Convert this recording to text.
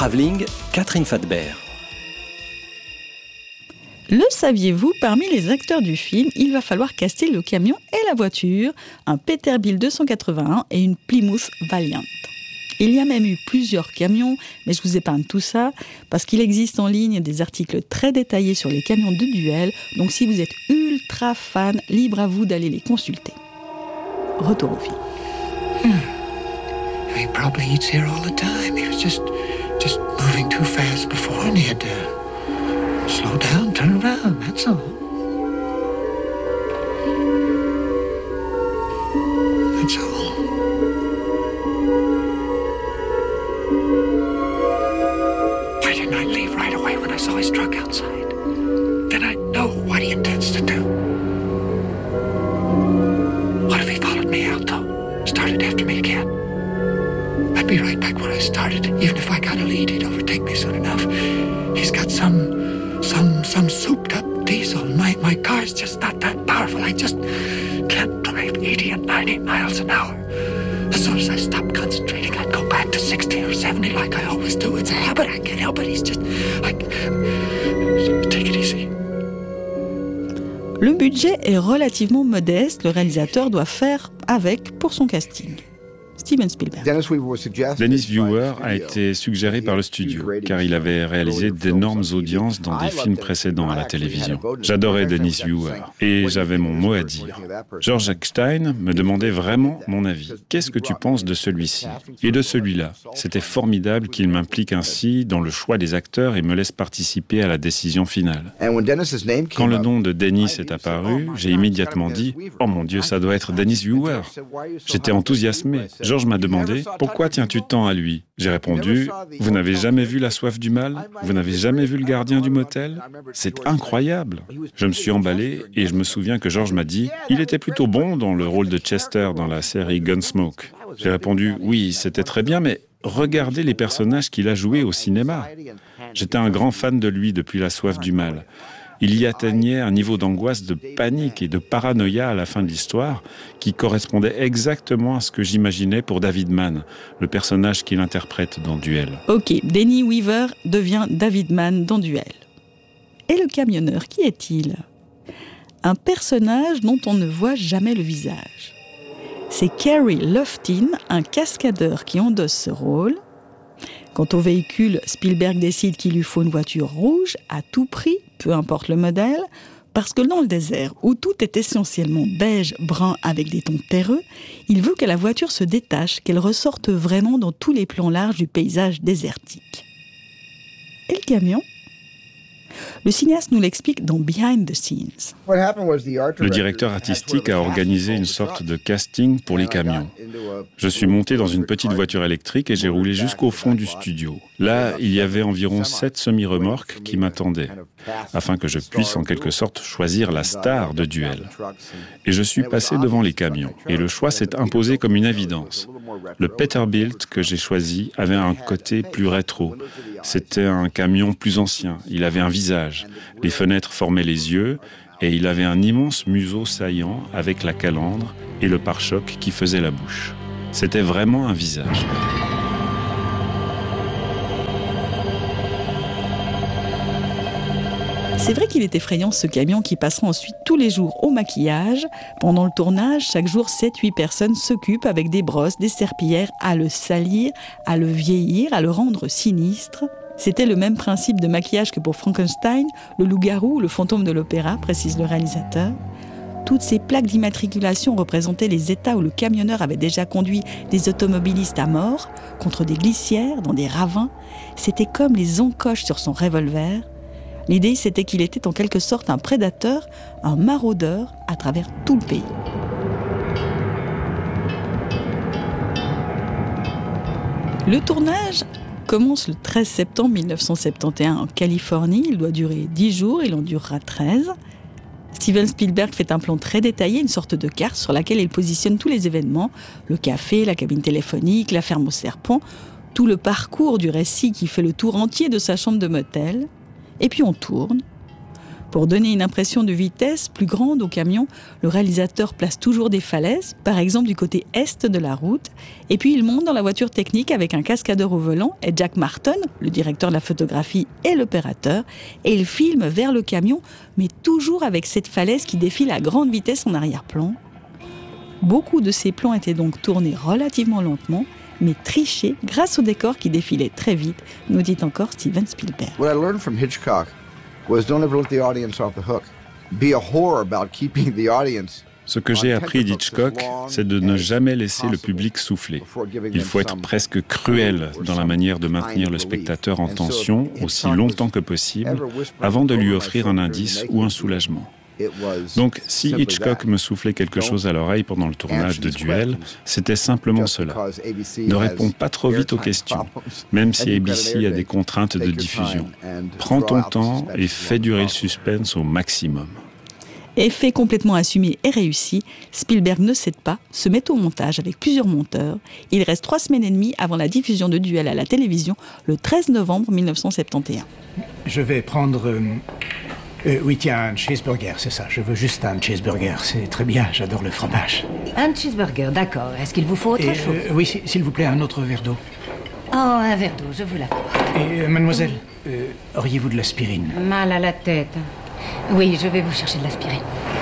Travelling, Catherine Fadbert. Le saviez-vous, parmi les acteurs du film, il va falloir caster le camion et la voiture, un Peterbilt 281 et une Plymouth Valiant. Il y a même eu plusieurs camions, mais je vous épargne tout ça, parce qu'il existe en ligne des articles très détaillés sur les camions de duel, donc si vous êtes ultra fan, libre à vous d'aller les consulter. Retour au film. He probably eats here all the time. He was just moving too fast before, and he had to slow down, turn around, that's all. That's all. Why didn't I leave right away when I saw his truck outside? Then I'd know what he intends to do. What if he followed me out, though? Started after me again? I'd be right back where I started. Even if I got a lead, he'd overtake me soon enough. He's got some souped up diesel. My car's just not that powerful. I just can't drive 80 and 90 miles an hour. As soon as I stop concentrating, I'd go back to 60 or 70 like I always do. It's a habit. I can't help it. He's just like... Take it easy. Le budget est relativement modeste. Le réalisateur doit faire avec pour son casting. Steven Spielberg. Dennis Viewer a été suggéré par le studio, car il avait réalisé d'énormes audiences dans des films précédents à la télévision. J'adorais Dennis Viewer, et j'avais mon mot à dire. George Eckstein me demandait vraiment mon avis. Qu'est-ce que tu penses de celui-ci et de celui-là? C'était formidable qu'il m'implique ainsi dans le choix des acteurs et me laisse participer à la décision finale. Quand le nom de Dennis est apparu, j'ai immédiatement dit « Oh mon Dieu, ça doit être Dennis Viewer !» J'étais enthousiasmé. Georges m'a demandé « Pourquoi tiens-tu tant à lui ?» J'ai répondu « Vous n'avez jamais vu La Soif du Mal ? Vous n'avez jamais vu Le Gardien du Motel ? C'est incroyable !» Je me suis emballé et je me souviens que Georges m'a dit « Il était plutôt bon dans le rôle de Chester dans la série Gunsmoke. » J'ai répondu « Oui, c'était très bien, mais regardez les personnages qu'il a joués au cinéma. » J'étais un grand fan de lui depuis La Soif du Mal. Il y atteignait un niveau d'angoisse, de panique et de paranoïa à la fin de l'histoire qui correspondait exactement à ce que j'imaginais pour David Mann, le personnage qu'il interprète dans Duel. Ok, Denny Weaver devient David Mann dans Duel. Et le camionneur, qui est-il ? Un personnage dont on ne voit jamais le visage. C'est Kerry Loftin, un cascadeur qui endosse ce rôle. Quant au véhicule, Spielberg décide qu'il lui faut une voiture rouge à tout prix, peu importe le modèle, parce que dans le désert, où tout est essentiellement beige, brun avec des tons terreux, il veut que la voiture se détache, qu'elle ressorte vraiment dans tous les plans larges du paysage désertique. Et le camion ? Le cinéaste nous l'explique dans Behind the Scenes. Le directeur artistique a organisé une sorte de casting pour les camions. Je suis monté dans une petite voiture électrique et j'ai roulé jusqu'au fond du studio. Là, il y avait environ 7 semi-remorques qui m'attendaient, afin que je puisse en quelque sorte choisir la star de Duel. Et je suis passé devant les camions, et le choix s'est imposé comme une évidence. Le Peterbilt que j'ai choisi avait un côté plus rétro. C'était un camion plus ancien, il avait un visage, les fenêtres formaient les yeux, et il avait un immense museau saillant avec la calandre et le pare-choc qui faisait la bouche. C'était vraiment un visage. C'est vrai qu'il est effrayant ce camion qui passera ensuite tous les jours au maquillage. Pendant le tournage, chaque jour, 7-8 personnes s'occupent avec des brosses, des serpillères à le salir, à le vieillir, à le rendre sinistre. C'était le même principe de maquillage que pour Frankenstein, le loup-garou ou le fantôme de l'opéra, précise le réalisateur. Toutes ces plaques d'immatriculation représentaient les états où le camionneur avait déjà conduit des automobilistes à mort, contre des glissières, dans des ravins. C'était comme les encoches sur son revolver. L'idée, c'était qu'il était en quelque sorte un prédateur, un maraudeur à travers tout le pays. Le tournage commence le 13 septembre 1971 en Californie. Il doit durer 10 jours, il en durera 13. Steven Spielberg fait un plan très détaillé, une sorte de carte sur laquelle il positionne tous les événements, le café, la cabine téléphonique, la ferme au serpent, tout le parcours du récit qui fait le tour entier de sa chambre de motel. Et puis on tourne. Pour donner une impression de vitesse plus grande au camion, le réalisateur place toujours des falaises, par exemple du côté est de la route, et puis il monte dans la voiture technique avec un cascadeur au volant et Jack Martin, le directeur de la photographie et l'opérateur, et il filme vers le camion, mais toujours avec cette falaise qui défile à grande vitesse en arrière-plan. Beaucoup de ces plans étaient donc tournés relativement lentement, mais trichés grâce au décor qui défilait très vite, nous dit encore Steven Spielberg. What I learned from Hitchcock was don't ever let the audience off the hook. Be a whore about keeping the audience. Ce que j'ai appris d'Hitchcock, c'est de ne jamais laisser le public souffler. Il faut être presque cruel dans la manière de maintenir le spectateur en tension aussi longtemps que possible avant de lui offrir un indice ou un soulagement. Donc, si Hitchcock me soufflait quelque chose à l'oreille pendant le tournage de Duel, c'était simplement cela. Ne réponds pas trop vite aux questions, même si ABC a des contraintes de diffusion. Prends ton temps et fais durer le suspense au maximum. Effet complètement assumé et réussi, Spielberg ne cède pas, se met au montage avec plusieurs monteurs. Il reste 3 semaines et demie avant la diffusion de Duel à la télévision, le 13 novembre 1971. Je vais prendre... oui, tiens, un cheeseburger, c'est ça. Je veux juste un cheeseburger. C'est très bien, j'adore le fromage. Un cheeseburger, d'accord. Est-ce qu'il vous faut autre chose? Oui, s'il vous plaît, un autre verre d'eau. Oh, un verre d'eau, je vous l'apporte. Et mademoiselle, auriez-vous de l'aspirine? Mal à la tête. Oui, je vais vous chercher de l'aspirine.